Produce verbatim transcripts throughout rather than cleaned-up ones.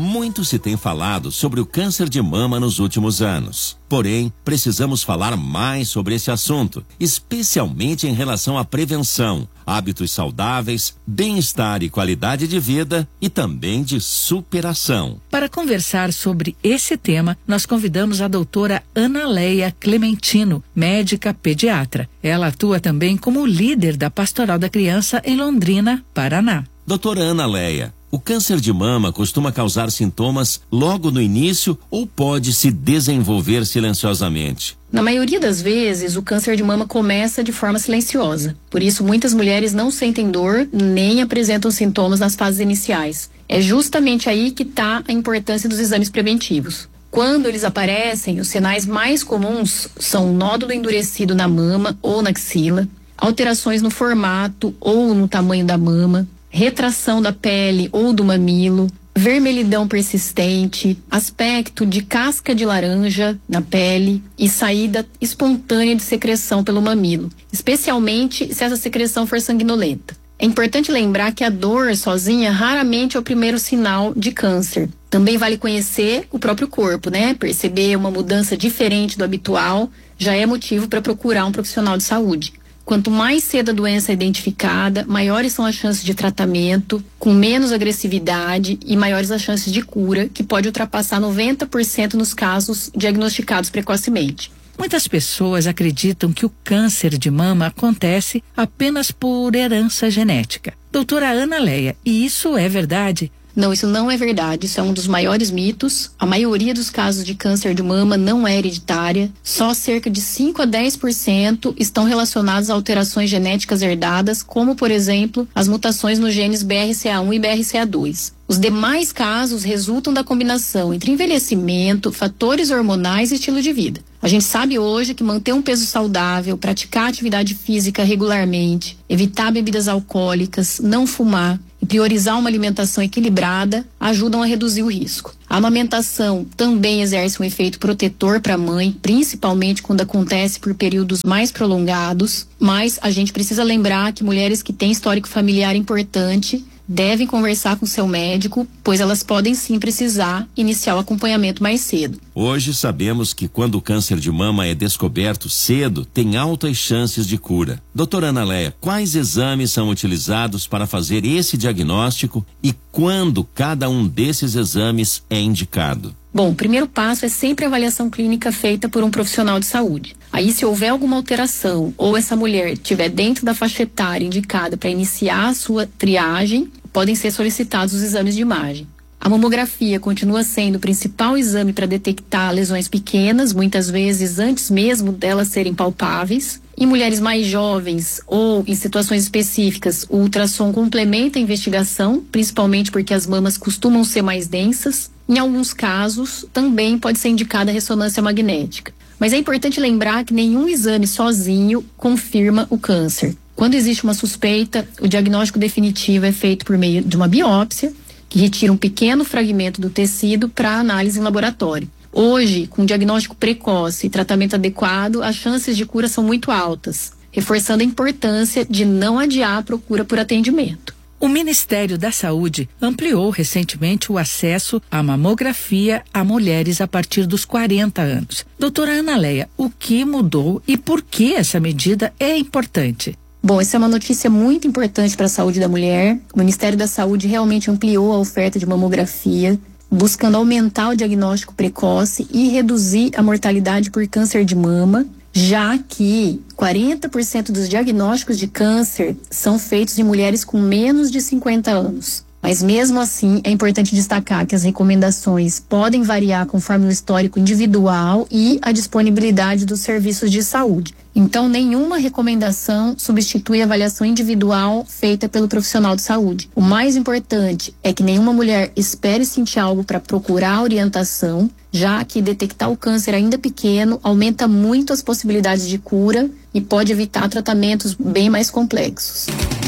Muito se tem falado sobre o câncer de mama nos últimos anos. Porém, precisamos falar mais sobre esse assunto, especialmente em relação à prevenção, hábitos saudáveis, bem-estar e qualidade de vida e também de superação. Para conversar sobre esse tema, nós convidamos a doutora Analeia Clementino, médica pediatra. Ela atua também como líder da Pastoral da Criança em Londrina, Paraná. Doutora Analeia, o câncer de mama costuma causar sintomas logo no início ou pode se desenvolver silenciosamente? Na maioria das vezes, o câncer de mama começa de forma silenciosa. Por isso, muitas mulheres não sentem dor nem apresentam sintomas nas fases iniciais. É justamente aí que está a importância dos exames preventivos. Quando eles aparecem, os sinais mais comuns são nódulo endurecido na mama ou na axila, alterações no formato ou no tamanho da mama, retração da pele ou do mamilo, vermelhidão persistente, aspecto de casca de laranja na pele e saída espontânea de secreção pelo mamilo, especialmente se essa secreção for sanguinolenta. É importante lembrar que a dor sozinha raramente é o primeiro sinal de câncer. Também vale conhecer o próprio corpo, né? Perceber uma mudança diferente do habitual já é motivo para procurar um profissional de saúde. Quanto mais cedo a doença é identificada, maiores são as chances de tratamento, com menos agressividade e maiores as chances de cura, que pode ultrapassar noventa por cento nos casos diagnosticados precocemente. Muitas pessoas acreditam que o câncer de mama acontece apenas por herança genética. Doutora Analeia, e isso é verdade? Não, isso não é verdade. Isso é um dos maiores mitos. A maioria dos casos de câncer de mama não é hereditária. Só cerca de cinco a dez por cento estão relacionados a alterações genéticas herdadas, como, por exemplo, as mutações nos genes B R C A um e B R C A dois. Os demais casos resultam da combinação entre envelhecimento, fatores hormonais e estilo de vida. A gente sabe hoje que manter um peso saudável, praticar atividade física regularmente, evitar bebidas alcoólicas, não fumar e priorizar uma alimentação equilibrada ajudam a reduzir o risco. A amamentação também exerce um efeito protetor para a mãe, principalmente quando acontece por períodos mais prolongados, mas a gente precisa lembrar que mulheres que têm histórico familiar importante devem conversar com seu médico, pois elas podem sim precisar iniciar o acompanhamento mais cedo. Hoje sabemos que quando o câncer de mama é descoberto cedo, tem altas chances de cura. Doutora Analeia, quais exames são utilizados para fazer esse diagnóstico e quando cada um desses exames é indicado? Bom, o primeiro passo é sempre a avaliação clínica feita por um profissional de saúde. Aí, se houver alguma alteração ou essa mulher estiver dentro da faixa etária indicada para iniciar a sua triagem, podem ser solicitados os exames de imagem. A mamografia continua sendo o principal exame para detectar lesões pequenas, muitas vezes antes mesmo delas serem palpáveis. Em mulheres mais jovens ou em situações específicas, o ultrassom complementa a investigação, principalmente porque as mamas costumam ser mais densas. Em alguns casos, também pode ser indicada a ressonância magnética. Mas é importante lembrar que nenhum exame sozinho confirma o câncer. Quando existe uma suspeita, o diagnóstico definitivo é feito por meio de uma biópsia, que retira um pequeno fragmento do tecido para análise em laboratório. Hoje, com diagnóstico precoce e tratamento adequado, as chances de cura são muito altas, reforçando a importância de não adiar a procura por atendimento. O Ministério da Saúde ampliou recentemente o acesso à mamografia a mulheres a partir dos quarenta anos. Doutora Analeia, o que mudou e por que essa medida é importante? Bom, essa é uma notícia muito importante para a saúde da mulher. O Ministério da Saúde realmente ampliou a oferta de mamografia, buscando aumentar o diagnóstico precoce e reduzir a mortalidade por câncer de mama, já que quarenta por cento dos diagnósticos de câncer são feitos em mulheres com menos de cinquenta anos. Mas mesmo assim, é importante destacar que as recomendações podem variar conforme o histórico individual e a disponibilidade dos serviços de saúde. Então, nenhuma recomendação substitui a avaliação individual feita pelo profissional de saúde. O mais importante é que nenhuma mulher espere sentir algo para procurar orientação, já que detectar o câncer ainda pequeno aumenta muito as possibilidades de cura e pode evitar tratamentos bem mais complexos.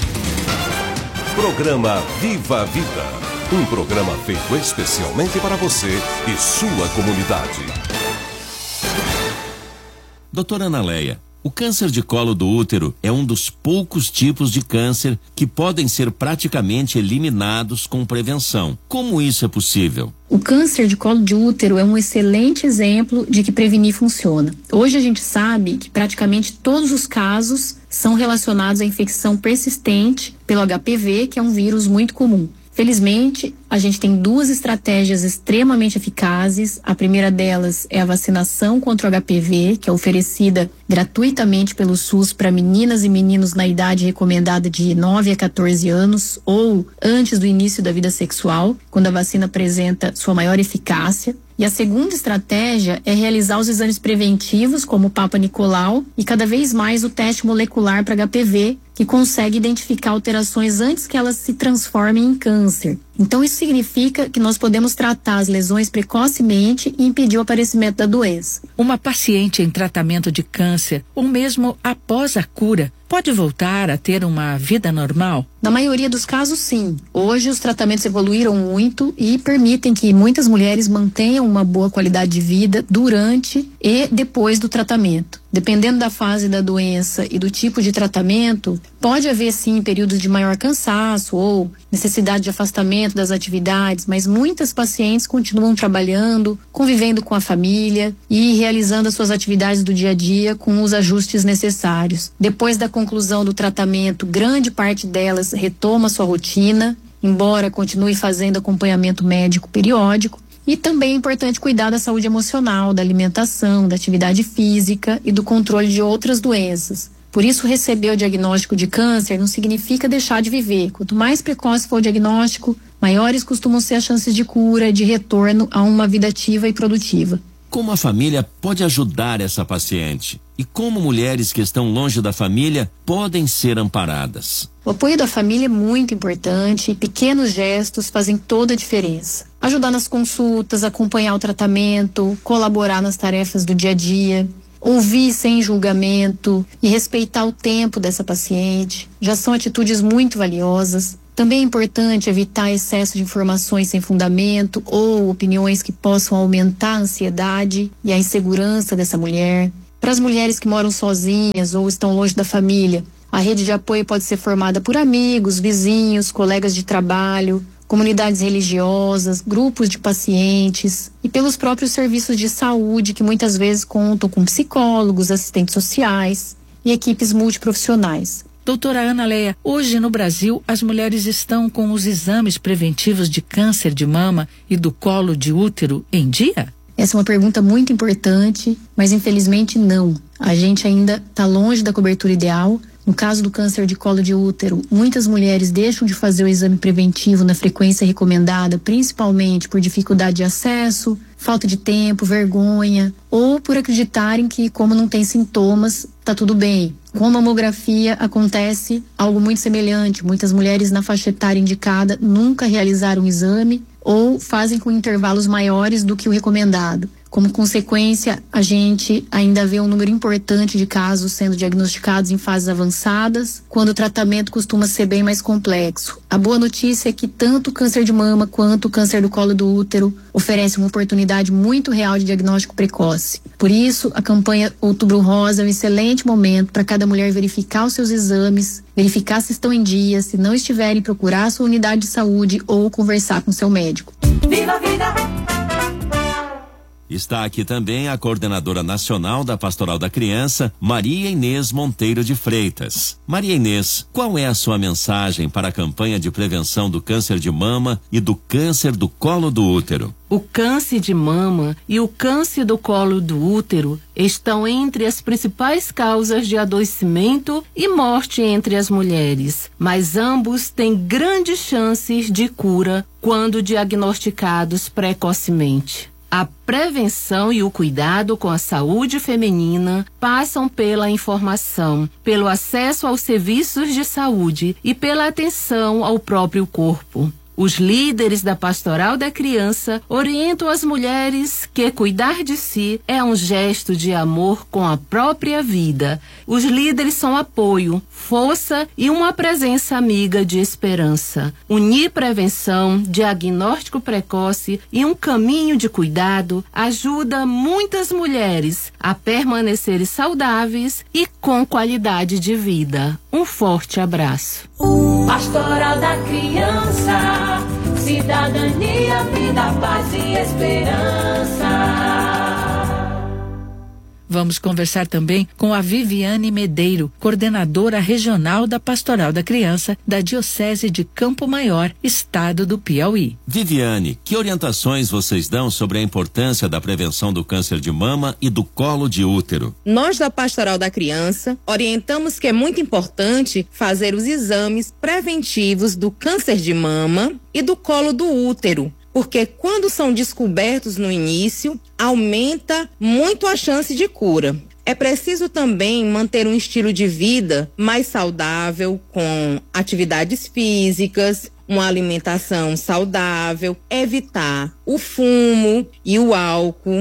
Programa Viva a Vida, um programa feito especialmente para você e sua comunidade. Doutora Analeia, O câncer de colo do útero é um dos poucos tipos de câncer que podem ser praticamente eliminados com prevenção. Como isso é possível? O câncer de colo de útero é um excelente exemplo de que prevenir funciona. Hoje a gente sabe que praticamente todos os casos são relacionados à infecção persistente pelo H P V, que é um vírus muito comum. Felizmente, a gente tem duas estratégias extremamente eficazes. A primeira delas é a vacinação contra o H P V, que é oferecida gratuitamente pelo SUS para meninas e meninos na idade recomendada de nove a quatorze anos ou antes do início da vida sexual, quando a vacina apresenta sua maior eficácia. E a segunda estratégia é realizar os exames preventivos, como o Papa Nicolau, e cada vez mais o teste molecular para H P V, que consegue identificar alterações antes que elas se transformem em câncer. Então isso significa que nós podemos tratar as lesões precocemente e impedir o aparecimento da doença. Uma paciente em tratamento de câncer, ou mesmo após a cura, pode voltar a ter uma vida normal? Na maioria dos casos, sim. Hoje os tratamentos evoluíram muito e permitem que muitas mulheres mantenham uma boa qualidade de vida durante e depois do tratamento. Dependendo da fase da doença e do tipo de tratamento, pode haver sim períodos de maior cansaço ou necessidade de afastamento das atividades, mas muitas pacientes continuam trabalhando, convivendo com a família e realizando as suas atividades do dia a dia com os ajustes necessários. Depois da conclusão do tratamento, grande parte delas retoma sua rotina, embora continue fazendo acompanhamento médico periódico. E também é importante cuidar da saúde emocional, da alimentação, da atividade física e do controle de outras doenças. Por isso, receber o diagnóstico de câncer não significa deixar de viver. Quanto mais precoce for o diagnóstico, maiores costumam ser as chances de cura e de retorno a uma vida ativa e produtiva. Como a família pode ajudar essa paciente? E como mulheres que estão longe da família podem ser amparadas? O apoio da família é muito importante e pequenos gestos fazem toda a diferença. Ajudar nas consultas, acompanhar o tratamento, colaborar nas tarefas do dia a dia, ouvir sem julgamento e respeitar o tempo dessa paciente já são atitudes muito valiosas. Também é importante evitar excesso de informações sem fundamento ou opiniões que possam aumentar a ansiedade e a insegurança dessa mulher. Para as mulheres que moram sozinhas ou estão longe da família, a rede de apoio pode ser formada por amigos, vizinhos, colegas de trabalho, comunidades religiosas, grupos de pacientes e pelos próprios serviços de saúde que muitas vezes contam com psicólogos, assistentes sociais e equipes multiprofissionais. Doutora Analéia, hoje no Brasil as mulheres estão com os exames preventivos de câncer de mama e do colo de útero em dia? Essa é uma pergunta muito importante, mas infelizmente não. A gente ainda está longe da cobertura ideal. No caso do câncer de colo de útero, muitas mulheres deixam de fazer o exame preventivo na frequência recomendada, principalmente por dificuldade de acesso, falta de tempo, vergonha, ou por acreditarem que, como não tem sintomas, tá tudo bem. Com a mamografia acontece algo muito semelhante. Muitas mulheres na faixa etária indicada nunca realizaram o exame ou fazem com intervalos maiores do que o recomendado. Como consequência, a gente ainda vê um número importante de casos sendo diagnosticados em fases avançadas, quando o tratamento costuma ser bem mais complexo. A boa notícia é que tanto o câncer de mama quanto o câncer do colo do útero oferecem uma oportunidade muito real de diagnóstico precoce. Por isso, a campanha Outubro Rosa é um excelente momento para cada mulher verificar os seus exames, verificar se estão em dia, se não estiverem, procurar a sua unidade de saúde ou conversar com seu médico. Viva a vida! Está aqui também a coordenadora nacional da Pastoral da Criança, Maria Inês Monteiro de Freitas. Maria Inês, qual é a sua mensagem para a campanha de prevenção do câncer de mama e do câncer do colo do útero? O câncer de mama e o câncer do colo do útero estão entre as principais causas de adoecimento e morte entre as mulheres, mas ambos têm grandes chances de cura quando diagnosticados precocemente. A prevenção e o cuidado com a saúde feminina passam pela informação, pelo acesso aos serviços de saúde e pela atenção ao próprio corpo. Os líderes da Pastoral da Criança orientam as mulheres que cuidar de si é um gesto de amor com a própria vida. Os líderes são apoio, força e uma presença amiga de esperança. Unir prevenção, diagnóstico precoce e um caminho de cuidado ajuda muitas mulheres a permanecerem saudáveis e com qualidade de vida. Um forte abraço. Pastoral da Criança, cidadania, vida, paz e esperança. Vamos conversar também com a Viviane Medeiro, coordenadora regional da Pastoral da Criança da Diocese de Campo Maior, estado do Piauí. Viviane, que orientações vocês dão sobre a importância da prevenção do câncer de mama e do colo de útero? Nós da Pastoral da Criança orientamos que é muito importante fazer os exames preventivos do câncer de mama e do colo do útero, porque quando são descobertos no início, aumenta muito a chance de cura. É preciso também manter um estilo de vida mais saudável, com atividades físicas, uma alimentação saudável, evitar o fumo e o álcool.